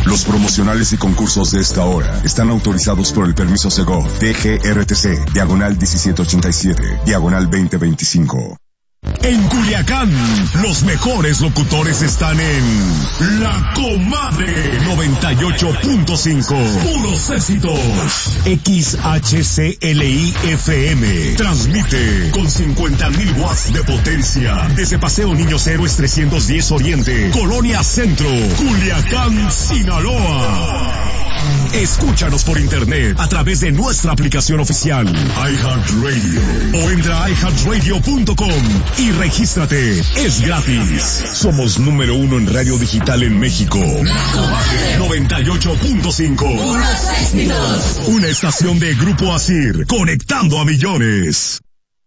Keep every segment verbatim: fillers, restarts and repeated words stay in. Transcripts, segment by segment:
Los promocionales y concursos de esta hora están autorizados por el permiso Segov D G R T C, diagonal diecisiete ochenta y siete, diagonal veinte veinticinco. En Culiacán, los mejores locutores están en La Comadre noventa y ocho punto cinco. Puros éxitos. X H C L I F M. Transmite con cincuenta mil watts de potencia. Desde Paseo Niños Héroes trescientos diez Oriente, Colonia Centro, Culiacán, Sinaloa. Escúchanos por internet a través de nuestra aplicación oficial iHeartRadio o entra a i heart radio punto com y regístrate. Es gratis. Somos número uno en radio digital en México. noventa y ocho punto cinco. Una estación de Grupo Asir, conectando a millones.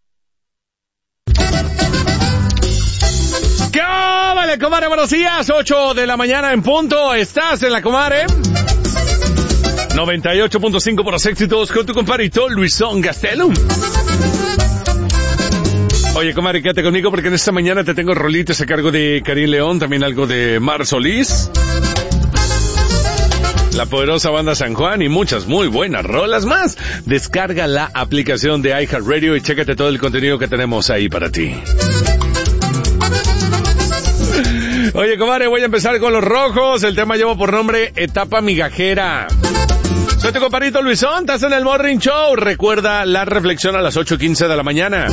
¿Qué vale, comadre? Buenos días, ocho de la mañana en punto. ¿Estás en La Comadre? noventa y ocho punto cinco por los éxitos con tu compadrito Luisón Gastelum. Oye, comadre, quédate conmigo porque en esta mañana te tengo rolitas a cargo de Karim León, también algo de Mar Solís, la poderosa banda San Juan y muchas muy buenas rolas más. Descarga la aplicación de iHeartRadio y chécate todo el contenido que tenemos ahí para ti. Oye, comadre, voy a empezar con los rojos. El tema lleva por nombre Etapa Migajera. Soy tu compadrito Luisón, estás en el Morning Show. Recuerda la reflexión a las ocho quince de la mañana.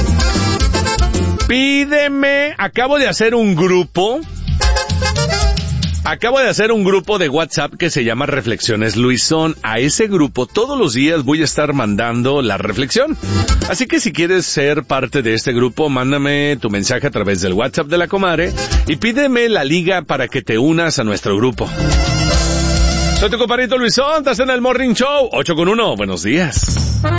Pídeme, acabo de hacer un grupo. Acabo de hacer un grupo de WhatsApp que se llama Reflexiones Luisón. A ese grupo todos los días voy a estar mandando la reflexión. Así que si quieres ser parte de este grupo, mándame tu mensaje a través del WhatsApp de la comadre y pídeme la liga para que te unas a nuestro grupo. Soy tu compadrito Luisón, estás en el Morning Show, ocho con uno, buenos días.